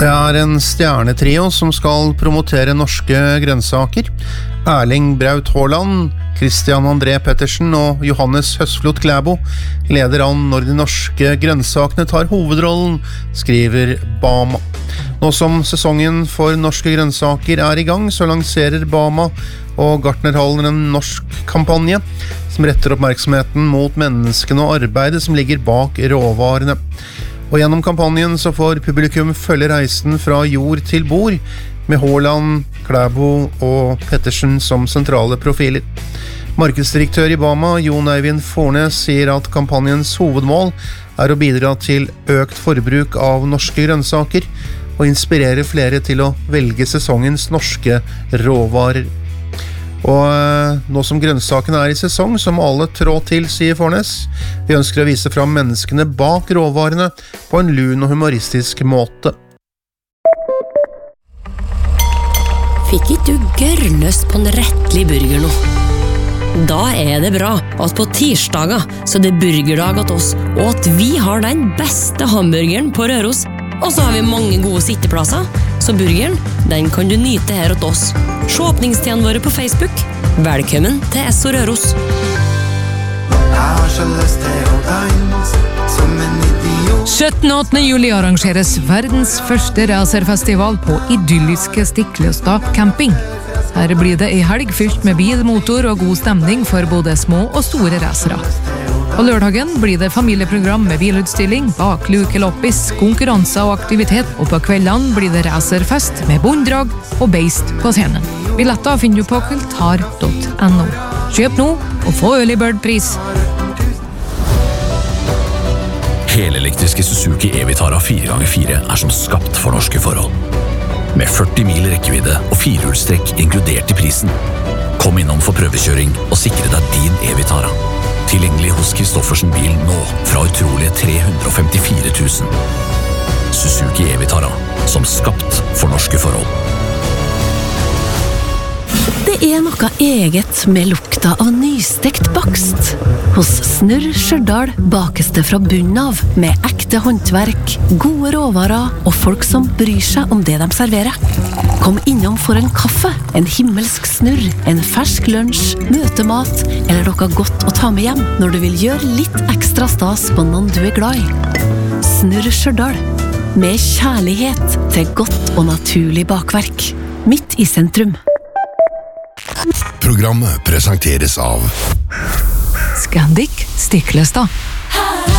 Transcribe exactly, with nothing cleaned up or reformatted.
Det er en stjernetrio som skal promotere norske grønnsaker. Erling Braut Haaland, Christian André Pettersen og Johannes Høsflot Klæbo leder an når de norske grønnsakene tar hovedrollen, skriver Bama. Nå som sesongen for norske grønnsaker er i gang, så lanserer Bama og Gartnerhallen en norsk kampanje som retter oppmerksomheten mot menneskene og arbeidet som ligger bak råvarene. Og gjennom kampanjen så får publikum følge reisen fra jord til bord, med Haaland, Klæbo og Pettersen som sentrale profiler. Markedsdirektør i Bama, Jon Eivind Fornes, sier at kampanjens hovedmål er å bidra til økt forbruk av norske grønnsaker og inspirere flere til å velge sesongens norske råvarer. Og nå som grønnsakene er i sesong, så må alle trå til, sier Fornes. Vi ønsker å vise fram menneskene bak råvarene på en lun og humoristisk måte. Fikk ikke du gørnøst på en rettelig burger nå? Da er det bra at på tirsdager så er det burgerdag at oss, og at vi har den beste hamburgeren på Røros. Og så har vi mange gode sitteplasser, så burgeren, den kan du nyte her hos oss. Se åpningstidene våre på Facebook. Velkommen til Esso Røros. syttende og åttende juli arrangeres verdens første racerfestival på idylliske Stiklestad camping. Her blir det en helg fylt med bil, motor og god stemning for både små og store racere. På lørdagen blir det familieprogram med bilutstilling, baklukeloppis, konkurranser og aktivitet, og på kveldene blir det racerfest med bonddrag og beist på scenen. Billetter finner du på kultar punktum no. Kjøp nå og få early bird-pris. Helelektriske Suzuki E-Vitara fire ganger fire er som skapt for norske forhold. Med førti mil rekkevidde og firehjulstrekk inkludert i prisen. Kom innom for prøvekjøring og sikre deg din E-Vitara. Tilgjengelig hos Kristoffersen bil nå fra utrolige tre hundre og femtifire tusen. Suzuki E-Vitara, som skapt for norske forhold. Det er noe eget med lukta av nystekt bakst. Hos Snurr Stjørdal bakes det fra bunnen av, med ekte håndverk, gode råvarer og folk som bryr seg om det de serverer. Kom innom for en kaffe, en himmelsk snurr, en fersk lunsj, møtemat eller noe godt å ta med hjem når du vil gjøre litt ekstra stas på noen du er glad i. Snurr Stjørdal, med kjærlighet til godt og naturlig bakverk. Midt i sentrum. Programmet presenteres av Scandic Stiklestad.